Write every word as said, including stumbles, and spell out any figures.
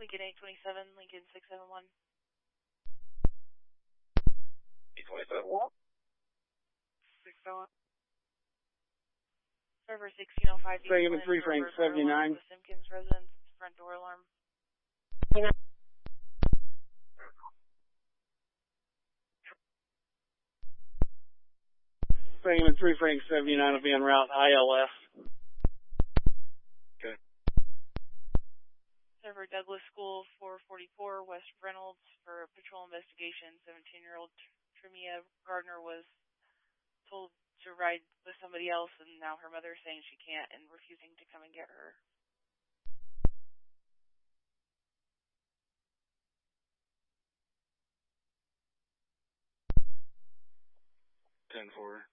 Lincoln eight twenty-seven, Lincoln six seven one. eight twenty-seven. six seven one. Server sixteen oh five. Second and three, Frank seventy-nine. The Simpkins residence, front door alarm. Second and three, Frank seventy-nine will be en route I L S. Okay. Server Douglas School four forty-four, West Reynolds for patrol investigation. seventeen-year-old Trimia Gardner was told to ride with somebody else, and now her mother is saying she can't and refusing to come and get her. ten four.